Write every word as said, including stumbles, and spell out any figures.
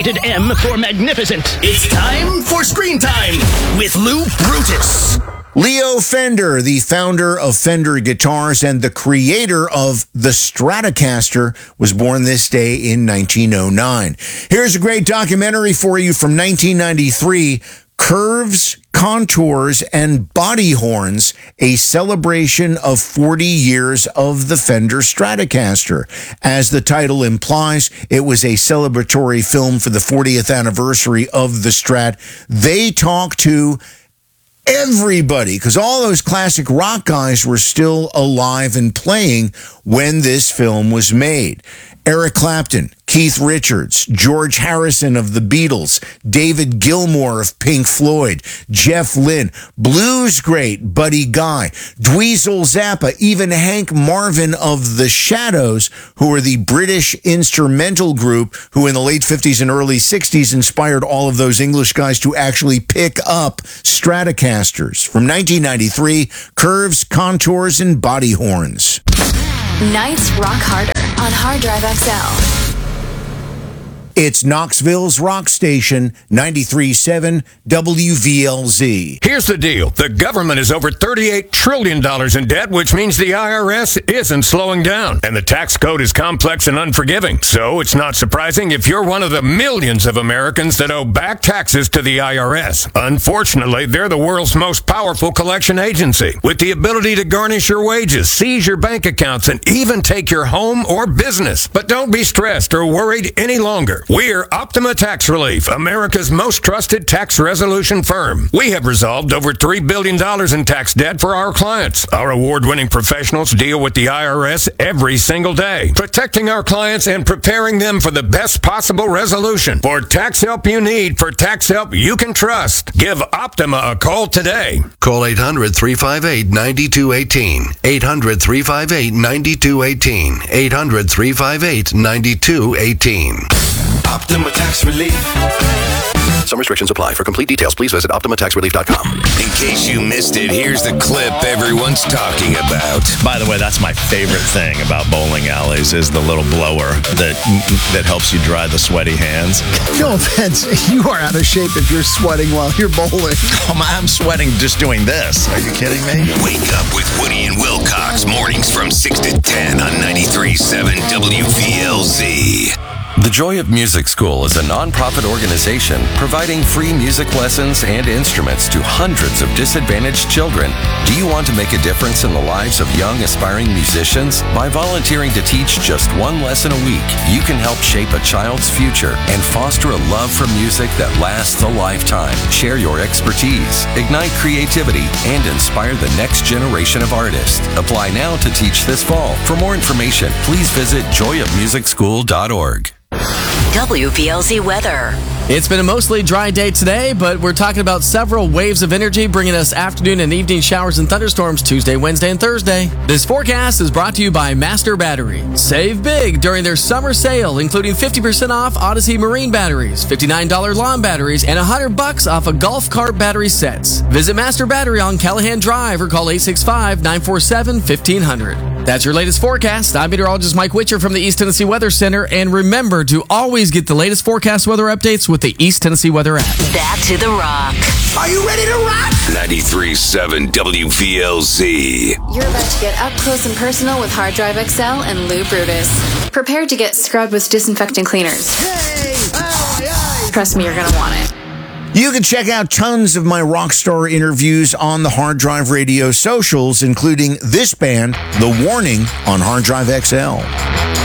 Rated M for magnificent. It's time for Screen Time with Lou Brutus. Leo Fender, the founder of Fender Guitars and the creator of the Stratocaster, was born this day in nineteen oh nine. Here's a great documentary for you from nineteen ninety-three, Curves, Contours, and Body Horns, a celebration of forty years of the Fender Stratocaster. As the title implies, it was a celebratory film for the fortieth anniversary of the Strat. They talk to everybody, because all those classic rock guys were still alive and playing when this film was made. Eric Clapton, Keith Richards, George Harrison of the Beatles, David Gilmour of Pink Floyd, Jeff Lynne, blues great Buddy Guy, Dweezil Zappa, even Hank Marvin of The Shadows, who were the British instrumental group who in the late fifties and early sixties inspired all of those English guys to actually pick up Stratocasters. From nineteen ninety-three, Curves, Contours, and Body Horns. Nights rock harder on Hard Drive X L. It's Knoxville's rock station, ninety-three point seven W V L Z. Here's the deal. The government is over thirty-eight trillion dollars in debt, which means the I R S isn't slowing down. And the tax code is complex and unforgiving. So it's not surprising if you're one of the millions of Americans that owe back taxes to the I R S. Unfortunately, they're the world's most powerful collection agency, with the ability to garnish your wages, seize your bank accounts, and even take your home or business. But don't be stressed or worried any longer. We're Optima Tax Relief, America's most trusted tax resolution firm. We have resolved over three billion dollars in tax debt for our clients. Our award-winning professionals deal with the I R S every single day, protecting our clients and preparing them for the best possible resolution. For tax help you need, for tax help you can trust, give Optima a call today. Call eight hundred, three five eight, nine two one eight. eight hundred, three five eight, nine two one eight. eight hundred, three five eight, nine two one eight. Optima Tax Relief. Some restrictions apply. For complete details, please visit optima tax relief dot com. In case you missed it, here's the clip everyone's talking about. By the way, that's my favorite thing about bowling alleys is the little blower that that helps you dry the sweaty hands. No offense, you are out of shape if you're sweating while you're bowling. I'm sweating just doing this. Are you kidding me? Wake up with Woody and Wilcox, mornings from six to ten on ninety-three point seven W V L Z. The Joy of Music School is a nonprofit organization providing free music lessons and instruments to hundreds of disadvantaged children. Do you want to make a difference in the lives of young aspiring musicians? By volunteering to teach just one lesson a week, you can help shape a child's future and foster a love for music that lasts a lifetime. Share your expertise, ignite creativity, and inspire the next generation of artists. Apply now to teach this fall. For more information, please visit joy of music school dot org. W V L Z weather. It's been a mostly dry day today, but we're talking about several waves of energy bringing us afternoon and evening showers and thunderstorms Tuesday, Wednesday, and Thursday. This forecast is brought to you by Master Battery. Save big during their summer sale, including fifty percent off Odyssey Marine batteries, fifty-nine dollars lawn batteries, and one hundred bucks off of golf cart battery sets. Visit Master Battery on Callahan Drive or call eight six five, nine four seven, one five zero zero. That's your latest forecast. I'm meteorologist Mike Witcher from the East Tennessee Weather Center, and remember to always get the latest forecast weather updates with the East Tennessee Weather app. Back to the rock. Are you ready to rock? ninety-three point seven W V L Z. You're about to get up close and personal with Hard Drive X L and Lou Brutus. Prepare to get scrubbed with disinfectant cleaners. Hey! Aye, aye. Trust me, you're going to want it. You can check out tons of my rock star interviews on the Hard Drive Radio socials, including this band, The Warning, on Hard Drive X L.